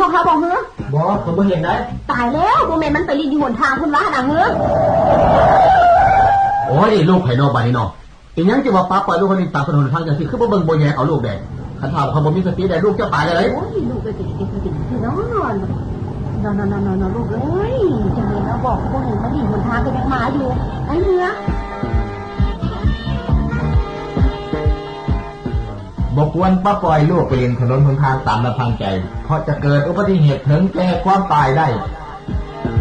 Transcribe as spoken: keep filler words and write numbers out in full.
ลูกเขาบอกเฮ้อบอกผมไม่เห็นได้ตายแล้วโมเมนมันไปรีดอยู่หนทางคุณว่าดังเฮ้อโอ้ยลูกไผ่นอกบ้านนี่เนาะอีกยังจะว่าป้าปล่อยลูกคนนี้ตามถนนทางจังสิคือบ่เบิ่งบ่แย่เอาลูกแดงคันถามเขาบ่มีสติได้ลูกจะตายเลยโอ้ยลูกไปติดติดติดติดนอนนอนนอนนอนนอนลูกเอ้ยจังเลยเราบอกพวกนี้มันรีดหนทางก็ยังมาอยู่ไอ้เนื้อบกวนป้าปล่อยลูกไปเล่นถนนหนทางตามลำพังใจเพราะจะเกิดอุบัติเหตุถึงแก่ความตายได้